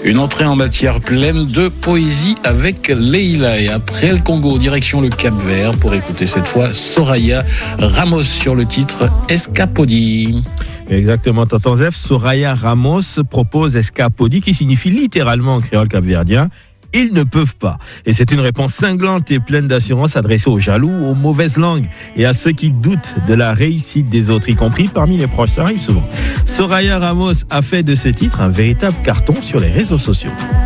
Une entrée en matière pleine de poésie avec Leïla. Et après le Congo, direction le Cap-Vert pour écouter cette fois Soraya Ramos sur le titre Escapodi. Exactement, tonton Zef. Soraya Ramos propose Escapodi qui signifie littéralement en créole capverdien ils ne peuvent pas. Et c'est une réponse cinglante et pleine d'assurance adressée aux jaloux, aux mauvaises langues et à ceux qui doutent de la réussite des autres, y compris parmi les proches. Ça arrive souvent. Soraya Ramos a fait de ce titre un véritable carton sur les réseaux sociaux.